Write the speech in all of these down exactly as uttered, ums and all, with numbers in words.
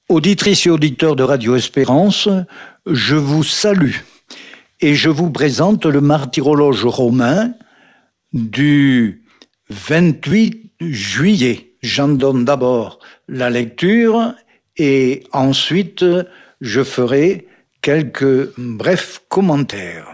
Auditrices et auditeurs de Radio Espérance, je vous salue et je vous présente le martyrologe romain du vingt-huit juillet. J'en donne d'abord la lecture et ensuite je ferai quelques brefs commentaires.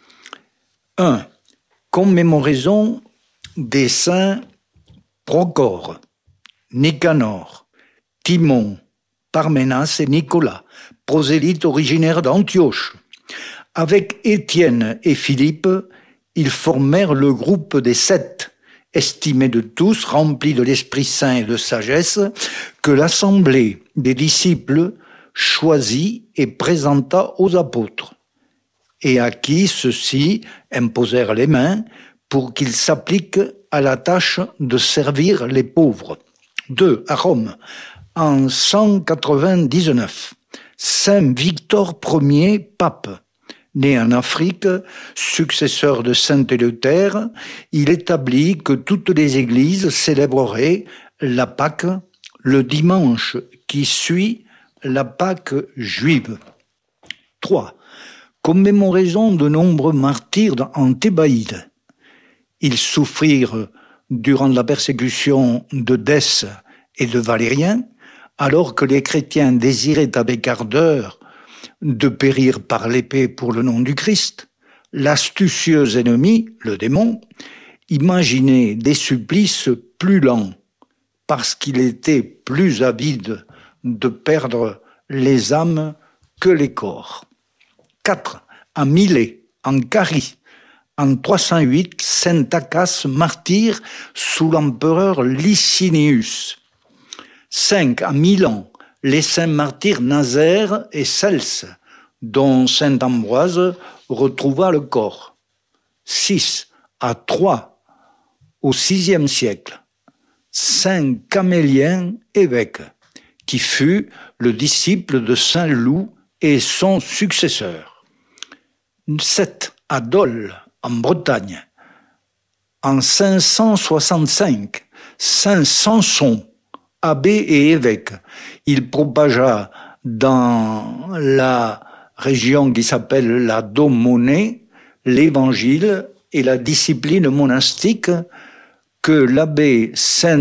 un. Commémoraison des saints Procore, Nicanor, Timon, Parménas et Nicolas, prosélytes originaires d'Antioche. Avec Étienne et Philippe, ils formèrent le groupe des sept, estimés de tous, remplis de l'Esprit Saint et de sagesse, que l'assemblée des disciples choisit et présenta aux apôtres, et à qui ceux-ci imposèrent les mains pour qu'ils s'appliquent à la tâche de servir les pauvres. deux. À Rome, en cent quatre-vingt-dix-neuf, Saint Victor Ier, pape, né en Afrique, successeur de Saint Éleuthère, il établit que toutes les églises célébreraient la Pâque le dimanche qui suit la Pâque juive. trois. Commémoraison de nombreux martyrs en Thébaïde. Ils souffrirent durant la persécution de Dès et de Valérien, alors que les chrétiens désiraient avec ardeur de périr par l'épée pour le nom du Christ. L'astucieux ennemi, le démon, imaginait des supplices plus lents, parce qu'il était plus avide de perdre les âmes que les corps. quatre. À Milet, en Carie, en trois cent huit, Saint Acace martyr sous l'empereur Licinius. cinq. À Milan, les saints martyrs Nazaire et Cels, dont saint Ambroise retrouva le corps. six. À Troyes, au sixième siècle, saint Camélien, évêque, qui fut le disciple de saint Loup et son successeur. sept. À Dole, en Bretagne, en cinq cent soixante-cinq, saint Samson, abbé et évêque, il propagea dans la région qui s'appelle la Domonée l'évangile et la discipline monastique que l'abbé Saint